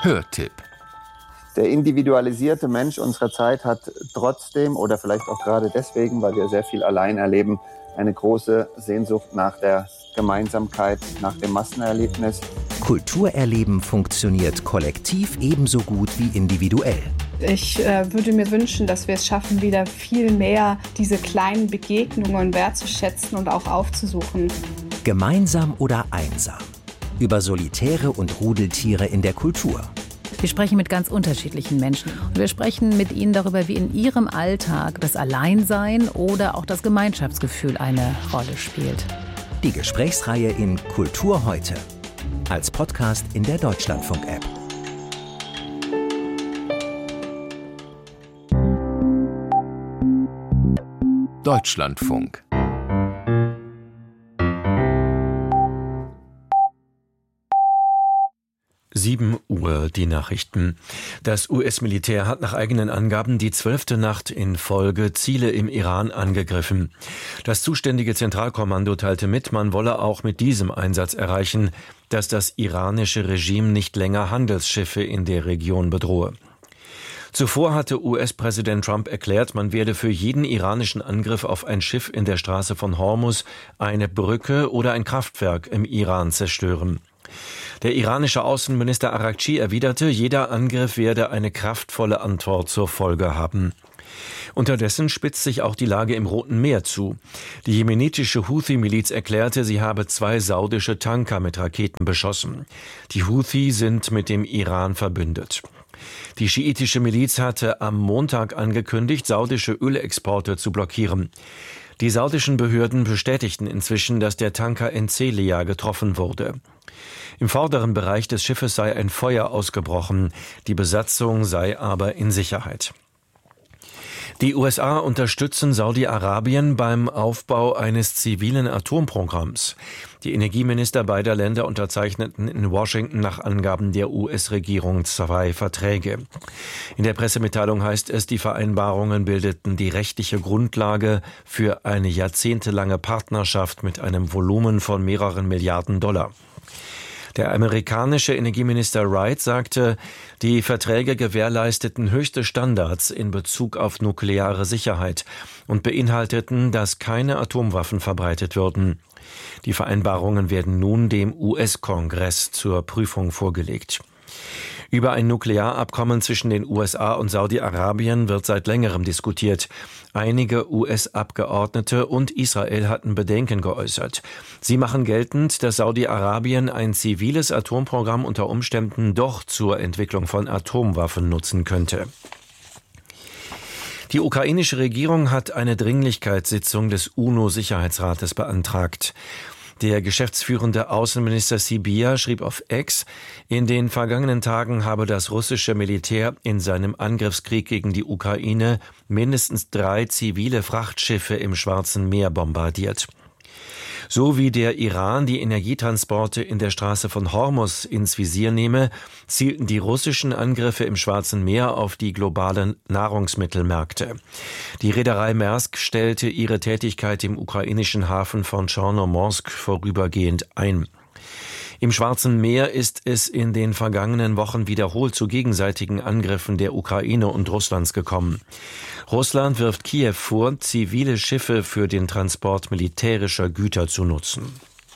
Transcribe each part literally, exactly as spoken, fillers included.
Hörtipp. Der individualisierte Mensch unserer Zeit hat trotzdem oder vielleicht auch gerade deswegen, weil wir sehr viel allein erleben, eine große Sehnsucht nach der Gemeinsamkeit, nach dem Massenerlebnis. Kulturerleben funktioniert kollektiv ebenso gut wie individuell. Ich äh, würde mir wünschen, dass wir es schaffen, wieder viel mehr diese kleinen Begegnungen wertzuschätzen und auch aufzusuchen. Gemeinsam oder einsam. Über Solitäre und Rudeltiere in der Kultur. Wir sprechen mit ganz unterschiedlichen Menschen. Und wir sprechen mit ihnen darüber, wie in ihrem Alltag das Alleinsein oder auch das Gemeinschaftsgefühl eine Rolle spielt. Die Gesprächsreihe in Kultur heute. Als Podcast in der Deutschlandfunk-App. Deutschlandfunk. sieben Uhr, die Nachrichten. Das U S-Militär hat nach eigenen Angaben die zwölfte Nacht in Folge Ziele im Iran angegriffen. Das zuständige Zentralkommando teilte mit, man wolle auch mit diesem Einsatz erreichen, dass das iranische Regime nicht länger Handelsschiffe in der Region bedrohe. Zuvor hatte U S-Präsident Trump erklärt, man werde für jeden iranischen Angriff auf ein Schiff in der Straße von Hormuz eine Brücke oder ein Kraftwerk im Iran zerstören. Der iranische Außenminister Araghchi erwiderte, jeder Angriff werde eine kraftvolle Antwort zur Folge haben. Unterdessen spitzt sich auch die Lage im Roten Meer zu. Die jemenitische Houthi-Miliz erklärte, sie habe zwei saudische Tanker mit Raketen beschossen. Die Houthi sind mit dem Iran verbündet. Die schiitische Miliz hatte am Montag angekündigt, saudische Ölexporte zu blockieren. Die saudischen Behörden bestätigten inzwischen, dass der Tanker in Celia getroffen wurde. Im vorderen Bereich des Schiffes sei ein Feuer ausgebrochen, die Besatzung sei aber in Sicherheit. Die U S A unterstützen Saudi-Arabien beim Aufbau eines zivilen Atomprogramms. Die Energieminister beider Länder unterzeichneten in Washington nach Angaben der U S-Regierung zwei Verträge. In der Pressemitteilung heißt es, die Vereinbarungen bildeten die rechtliche Grundlage für eine jahrzehntelange Partnerschaft mit einem Volumen von mehreren Milliarden Dollar. Der amerikanische Energieminister Wright sagte, die Verträge gewährleisteten höchste Standards in Bezug auf nukleare Sicherheit und beinhalteten, dass keine Atomwaffen verbreitet würden. Die Vereinbarungen werden nun dem U S-Kongress zur Prüfung vorgelegt. Über ein Nuklearabkommen zwischen den U S A und Saudi-Arabien wird seit längerem diskutiert. Einige U S-Abgeordnete und Israel hatten Bedenken geäußert. Sie machen geltend, dass Saudi-Arabien ein ziviles Atomprogramm unter Umständen doch zur Entwicklung von Atomwaffen nutzen könnte. Die ukrainische Regierung hat eine Dringlichkeitssitzung des UNO-Sicherheitsrates beantragt. Der geschäftsführende Außenminister Sybiha schrieb auf X, in den vergangenen Tagen habe das russische Militär in seinem Angriffskrieg gegen die Ukraine mindestens drei zivile Frachtschiffe im Schwarzen Meer bombardiert. So wie der Iran die Energietransporte in der Straße von Hormuz ins Visier nehme, zielten die russischen Angriffe im Schwarzen Meer auf die globalen Nahrungsmittelmärkte. Die Reederei Maersk stellte ihre Tätigkeit im ukrainischen Hafen von Tschornomorsk vorübergehend ein. Im Schwarzen Meer ist es in den vergangenen Wochen wiederholt zu gegenseitigen Angriffen der Ukraine und Russlands gekommen. Russland wirft Kiew vor, zivile Schiffe für den Transport militärischer Güter zu nutzen.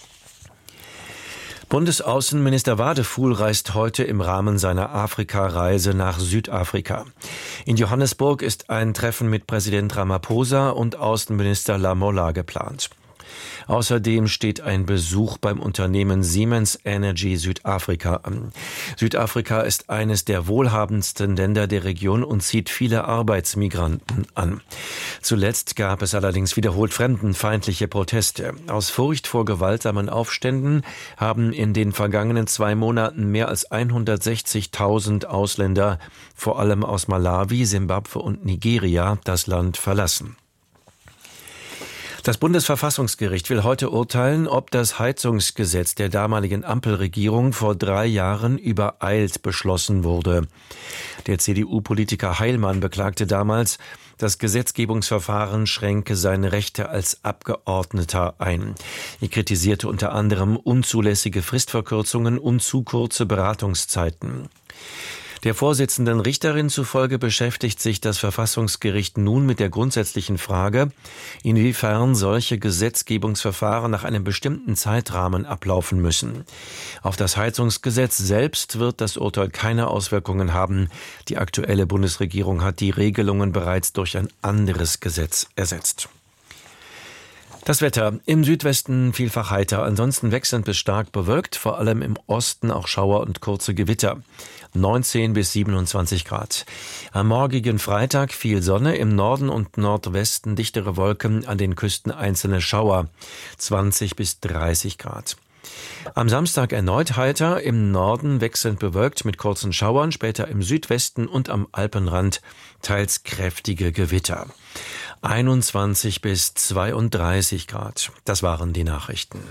Bundesaußenminister Wadefuhl reist heute im Rahmen seiner Afrika-Reise nach Südafrika. In Johannesburg ist ein Treffen mit Präsident Ramaphosa und Außenminister Lamola geplant. Außerdem steht ein Besuch beim Unternehmen Siemens Energy Südafrika an. Südafrika ist eines der wohlhabendsten Länder der Region und zieht viele Arbeitsmigranten an. Zuletzt gab es allerdings wiederholt fremdenfeindliche Proteste. Aus Furcht vor gewaltsamen Aufständen haben in den vergangenen zwei Monaten mehr als hundertsechzigtausend Ausländer, vor allem aus Malawi, Simbabwe und Nigeria, das Land verlassen. Das Bundesverfassungsgericht will heute urteilen, ob das Heizungsgesetz der damaligen Ampelregierung vor drei Jahren übereilt beschlossen wurde. Der C D U-Politiker Heilmann beklagte damals, das Gesetzgebungsverfahren schränke seine Rechte als Abgeordneter ein. Er kritisierte unter anderem unzulässige Fristverkürzungen und zu kurze Beratungszeiten. Der Vorsitzenden Richterin zufolge beschäftigt sich das Verfassungsgericht nun mit der grundsätzlichen Frage, inwiefern solche Gesetzgebungsverfahren nach einem bestimmten Zeitrahmen ablaufen müssen. Auf das Heizungsgesetz selbst wird das Urteil keine Auswirkungen haben. Die aktuelle Bundesregierung hat die Regelungen bereits durch ein anderes Gesetz ersetzt. Das Wetter im Südwesten vielfach heiter, ansonsten wechselnd bis stark bewölkt, vor allem im Osten auch Schauer und kurze Gewitter. neunzehn bis siebenundzwanzig Grad. Am morgigen Freitag viel Sonne, im Norden und Nordwesten dichtere Wolken, an den Küsten einzelne Schauer, zwanzig bis dreißig Grad. Am Samstag erneut heiter, im Norden wechselnd bewölkt mit kurzen Schauern, später im Südwesten und am Alpenrand teils kräftige Gewitter. einundzwanzig bis zweiunddreißig Grad. Das waren die Nachrichten.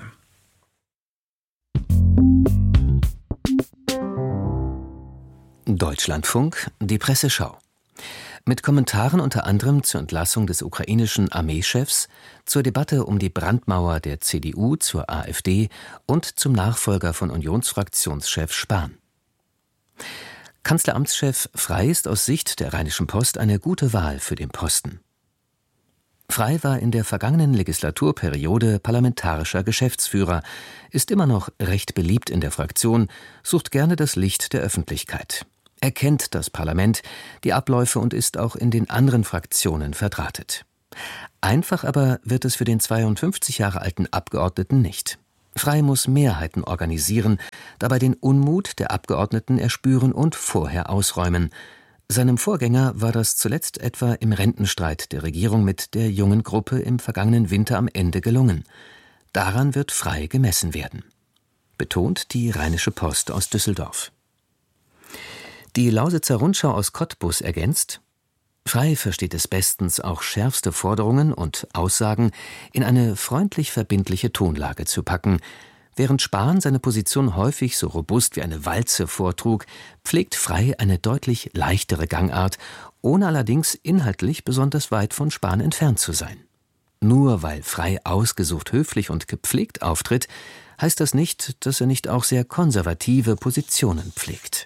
Deutschlandfunk, die Presseschau. Mit Kommentaren unter anderem zur Entlassung des ukrainischen Armeechefs, zur Debatte um die Brandmauer der C D U zur AfD und zum Nachfolger von Unionsfraktionschef Spahn. Kanzleramtschef Frey ist aus Sicht der Rheinischen Post eine gute Wahl für den Posten. Frey war in der vergangenen Legislaturperiode parlamentarischer Geschäftsführer, ist immer noch recht beliebt in der Fraktion, sucht gerne das Licht der Öffentlichkeit. Er kennt das Parlament, die Abläufe und ist auch in den anderen Fraktionen verdrahtet. Einfach aber wird es für den zweiundfünfzig Jahre alten Abgeordneten nicht. Frey muss Mehrheiten organisieren, dabei den Unmut der Abgeordneten erspüren und vorher ausräumen. Seinem Vorgänger war das zuletzt etwa im Rentenstreit der Regierung mit der jungen Gruppe im vergangenen Winter am Ende gelungen. Daran wird Frey gemessen werden, betont die Rheinische Post aus Düsseldorf. Die Lausitzer Rundschau aus Cottbus ergänzt: Frey versteht es bestens, auch schärfste Forderungen und Aussagen in eine freundlich verbindliche Tonlage zu packen. Während Spahn seine Position häufig so robust wie eine Walze vortrug, pflegt Frey eine deutlich leichtere Gangart, ohne allerdings inhaltlich besonders weit von Spahn entfernt zu sein. Nur weil Frey ausgesucht höflich und gepflegt auftritt, heißt das nicht, dass er nicht auch sehr konservative Positionen pflegt.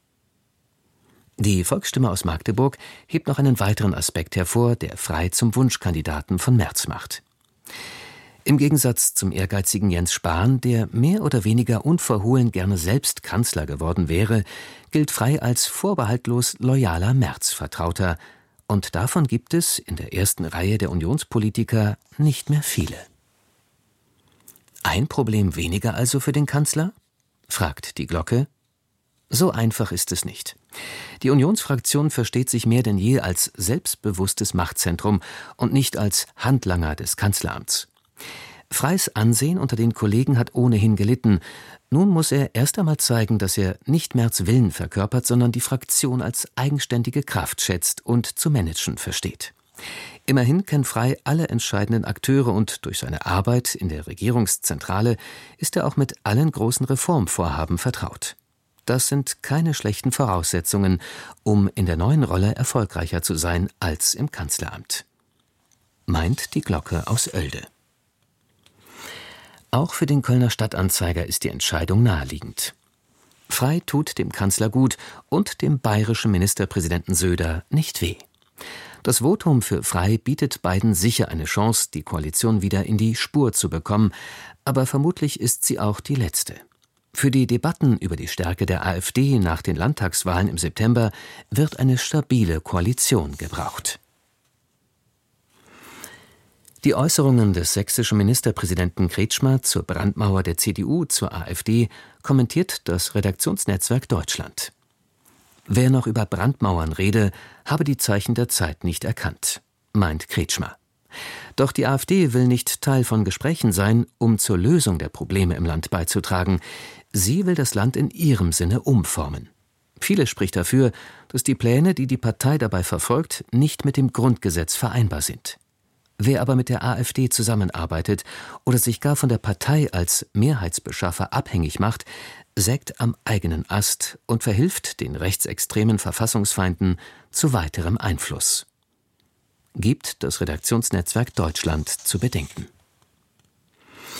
Die Volksstimme aus Magdeburg hebt noch einen weiteren Aspekt hervor, der Frey zum Wunschkandidaten von Merz macht. Im Gegensatz zum ehrgeizigen Jens Spahn, der mehr oder weniger unverhohlen gerne selbst Kanzler geworden wäre, gilt Frey als vorbehaltlos loyaler Merz-Vertrauter. Und davon gibt es in der ersten Reihe der Unionspolitiker nicht mehr viele. Ein Problem weniger also für den Kanzler? Fragt die Glocke. So einfach ist es nicht. Die Unionsfraktion versteht sich mehr denn je als selbstbewusstes Machtzentrum und nicht als Handlanger des Kanzleramts. Freys Ansehen unter den Kollegen hat ohnehin gelitten. Nun muss er erst einmal zeigen, dass er nicht Merz' Willen verkörpert, sondern die Fraktion als eigenständige Kraft schätzt und zu managen versteht. Immerhin kennt Frey alle entscheidenden Akteure und durch seine Arbeit in der Regierungszentrale ist er auch mit allen großen Reformvorhaben vertraut. Das sind keine schlechten Voraussetzungen, um in der neuen Rolle erfolgreicher zu sein als im Kanzleramt. Meint die Glocke aus Oelde. Auch für den Kölner Stadtanzeiger ist die Entscheidung naheliegend. Frey tut dem Kanzler gut und dem bayerischen Ministerpräsidenten Söder nicht weh. Das Votum für Frey bietet beiden sicher eine Chance, die Koalition wieder in die Spur zu bekommen, aber vermutlich ist sie auch die letzte. Für die Debatten über die Stärke der AfD nach den Landtagswahlen im September wird eine stabile Koalition gebraucht. Die Äußerungen des sächsischen Ministerpräsidenten Kretschmer zur Brandmauer der C D U zur AfD kommentiert das Redaktionsnetzwerk Deutschland. Wer noch über Brandmauern rede, habe die Zeichen der Zeit nicht erkannt, meint Kretschmer. Doch die AfD will nicht Teil von Gesprächen sein, um zur Lösung der Probleme im Land beizutragen. Sie will das Land in ihrem Sinne umformen. Vieles spricht dafür, dass die Pläne, die die Partei dabei verfolgt, nicht mit dem Grundgesetz vereinbar sind. Wer aber mit der AfD zusammenarbeitet oder sich gar von der Partei als Mehrheitsbeschaffer abhängig macht, sägt am eigenen Ast und verhilft den rechtsextremen Verfassungsfeinden zu weiterem Einfluss. Gibt das Redaktionsnetzwerk Deutschland zu bedenken.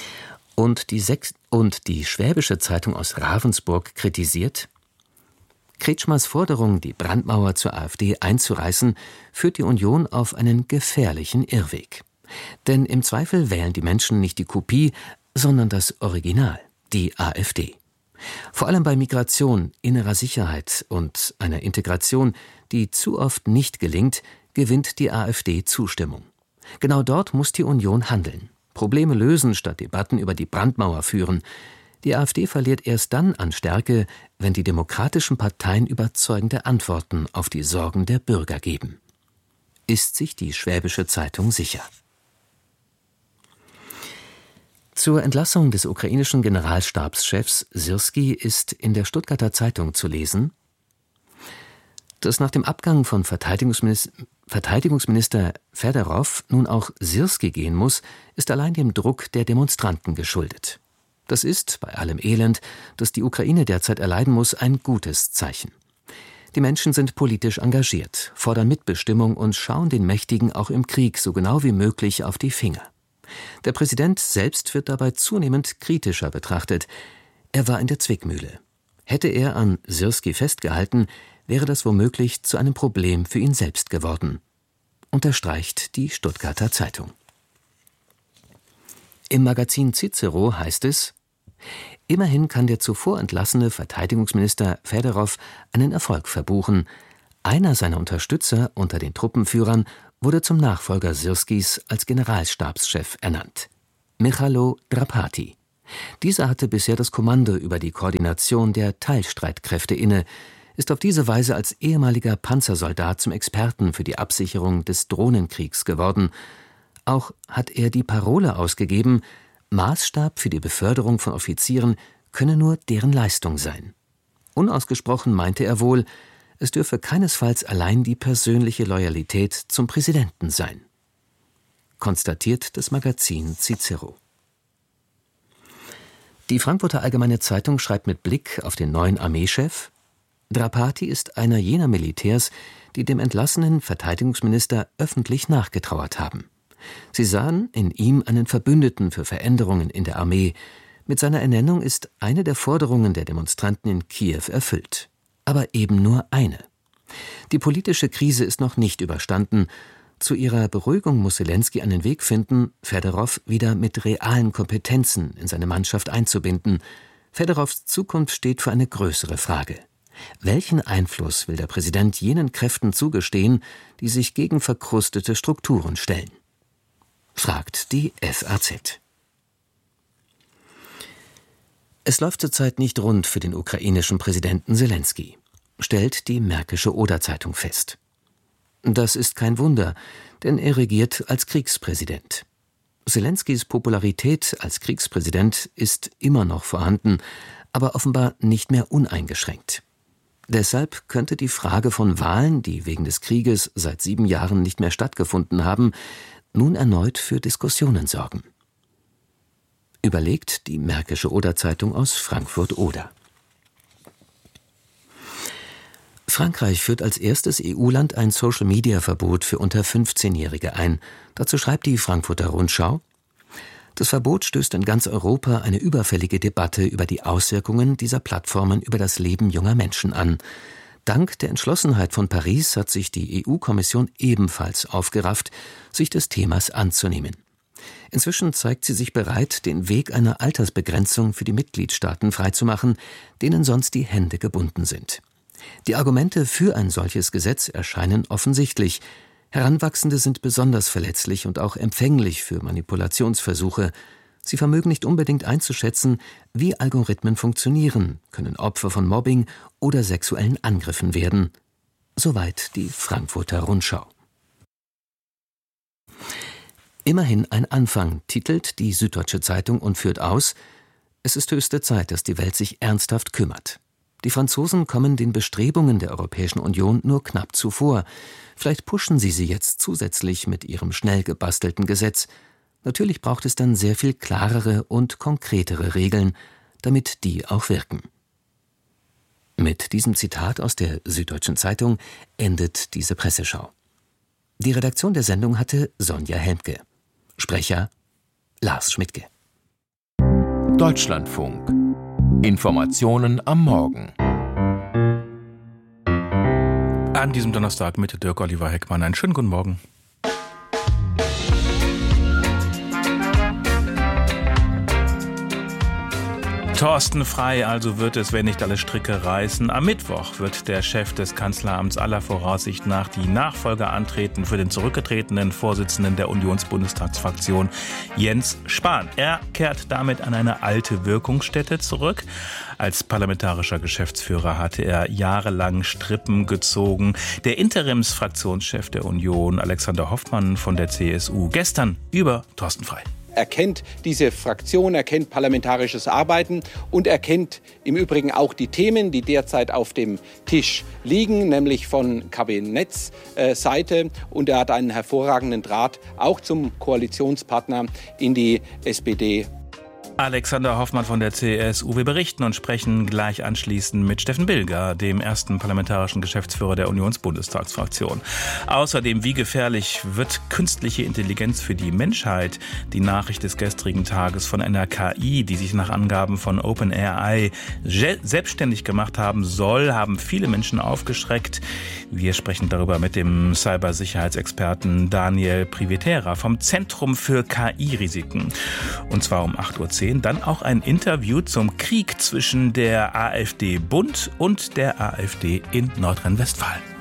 Und die, Sech- und die Schwäbische Zeitung aus Ravensburg kritisiert: Kretschmers Forderung, die Brandmauer zur AfD einzureißen, führt die Union auf einen gefährlichen Irrweg. Denn im Zweifel wählen die Menschen nicht die Kopie, sondern das Original, die AfD. Vor allem bei Migration, innerer Sicherheit und einer Integration, die zu oft nicht gelingt, gewinnt die AfD Zustimmung. Genau dort muss die Union handeln. Probleme lösen statt Debatten über die Brandmauer führen. Die AfD verliert erst dann an Stärke, wenn die demokratischen Parteien überzeugende Antworten auf die Sorgen der Bürger geben. Ist sich die Schwäbische Zeitung sicher? Zur Entlassung des ukrainischen Generalstabschefs Syrskij ist in der Stuttgarter Zeitung zu lesen: Dass nach dem Abgang von Verteidigungsminister, Verteidigungsminister Federow nun auch Syrskij gehen muss, ist allein dem Druck der Demonstranten geschuldet. Das ist, bei allem Elend, das die Ukraine derzeit erleiden muss, ein gutes Zeichen. Die Menschen sind politisch engagiert, fordern Mitbestimmung und schauen den Mächtigen auch im Krieg so genau wie möglich auf die Finger. Der Präsident selbst wird dabei zunehmend kritischer betrachtet. Er war in der Zwickmühle. Hätte er an Syrskij festgehalten, wäre das womöglich zu einem Problem für ihn selbst geworden, unterstreicht die Stuttgarter Zeitung. Im Magazin Cicero heißt es: Immerhin kann der zuvor entlassene Verteidigungsminister Federow einen Erfolg verbuchen. Einer seiner Unterstützer unter den Truppenführern wurde zum Nachfolger Syrskijs als Generalstabschef ernannt: Michalo Drapati. Dieser hatte bisher das Kommando über die Koordination der Teilstreitkräfte inne, ist auf diese Weise als ehemaliger Panzersoldat zum Experten für die Absicherung des Drohnenkriegs geworden. Auch hat er die Parole ausgegeben, Maßstab für die Beförderung von Offizieren könne nur deren Leistung sein. Unausgesprochen meinte er wohl, es dürfe keinesfalls allein die persönliche Loyalität zum Präsidenten sein, konstatiert das Magazin Cicero. Die Frankfurter Allgemeine Zeitung schreibt mit Blick auf den neuen Armeechef: Drapati ist einer jener Militärs, die dem entlassenen Verteidigungsminister öffentlich nachgetrauert haben. Sie sahen in ihm einen Verbündeten für Veränderungen in der Armee. Mit seiner Ernennung ist eine der Forderungen der Demonstranten in Kiew erfüllt. Aber eben nur eine. Die politische Krise ist noch nicht überstanden. Zu ihrer Beruhigung muss Selenskyj einen Weg finden, Federow wieder mit realen Kompetenzen in seine Mannschaft einzubinden. Federows Zukunft steht für eine größere Frage. Welchen Einfluss will der Präsident jenen Kräften zugestehen, die sich gegen verkrustete Strukturen stellen? Fragt die F A Z. Es läuft zurzeit nicht rund für den ukrainischen Präsidenten Selenskyj, stellt die Märkische Oder-Zeitung fest. Das ist kein Wunder, denn er regiert als Kriegspräsident. Selenskys Popularität als Kriegspräsident ist immer noch vorhanden, aber offenbar nicht mehr uneingeschränkt. Deshalb könnte die Frage von Wahlen, die wegen des Krieges seit sieben Jahren nicht mehr stattgefunden haben, nun erneut für Diskussionen sorgen. Überlegt die Märkische Oder-Zeitung aus Frankfurt-Oder. Frankreich führt als erstes E U-Land ein Social-Media-Verbot für unter fünfzehnjährige ein. Dazu schreibt die Frankfurter Rundschau: Das Verbot stößt in ganz Europa eine überfällige Debatte über die Auswirkungen dieser Plattformen über das Leben junger Menschen an. Dank der Entschlossenheit von Paris hat sich die E U-Kommission ebenfalls aufgerafft, sich des Themas anzunehmen. Inzwischen zeigt sie sich bereit, den Weg einer Altersbegrenzung für die Mitgliedstaaten freizumachen, denen sonst die Hände gebunden sind. Die Argumente für ein solches Gesetz erscheinen offensichtlich. Heranwachsende sind besonders verletzlich und auch empfänglich für Manipulationsversuche. Sie vermögen nicht unbedingt einzuschätzen, wie Algorithmen funktionieren, können Opfer von Mobbing oder sexuellen Angriffen werden. Soweit die Frankfurter Rundschau. Immerhin ein Anfang, titelt die Süddeutsche Zeitung und führt aus: Es ist höchste Zeit, dass die Welt sich ernsthaft kümmert. Die Franzosen kommen den Bestrebungen der Europäischen Union nur knapp zuvor. Vielleicht pushen sie sie jetzt zusätzlich mit ihrem schnell gebastelten Gesetz. Natürlich braucht es dann sehr viel klarere und konkretere Regeln, damit die auch wirken. Mit diesem Zitat aus der Süddeutschen Zeitung endet diese Presseschau. Die Redaktion der Sendung hatte Sonja Helmke. Sprecher Lars Schmidtke. Deutschlandfunk. Informationen am Morgen. An diesem Donnerstag mit Dirk Oliver Heckmann. Einen schönen guten Morgen. Thorsten Frey also wird es, wenn nicht alle Stricke reißen. Am Mittwoch wird der Chef des Kanzleramts aller Voraussicht nach die Nachfolge antreten für den zurückgetretenen Vorsitzenden der Unionsbundestagsfraktion Jens Spahn. Er kehrt damit an eine alte Wirkungsstätte zurück. Als parlamentarischer Geschäftsführer hatte er jahrelang Strippen gezogen. Der Interimsfraktionschef der Union, Alexander Hoffmann von der C S U, gestern über Thorsten Frey. Er kennt diese Fraktion, er kennt parlamentarisches Arbeiten und er kennt im Übrigen auch die Themen, die derzeit auf dem Tisch liegen, nämlich von Kabinettsseite. Und er hat einen hervorragenden Draht auch zum Koalitionspartner in die S P D. Alexander Hoffmann von der C S U. Wir berichten und sprechen gleich anschließend mit Steffen Bilger, dem ersten parlamentarischen Geschäftsführer der Unionsbundestagsfraktion. Außerdem, wie gefährlich wird künstliche Intelligenz für die Menschheit? Die Nachricht des gestrigen Tages von einer K I, die sich nach Angaben von OpenAI selbstständig gemacht haben soll, haben viele Menschen aufgeschreckt. Wir sprechen darüber mit dem Cybersicherheitsexperten Daniel Privetera vom Zentrum für K I-Risiken. Und zwar um acht Uhr zehn. Dann auch ein Interview zum Krieg zwischen der AfD Bund und der AfD in Nordrhein-Westfalen.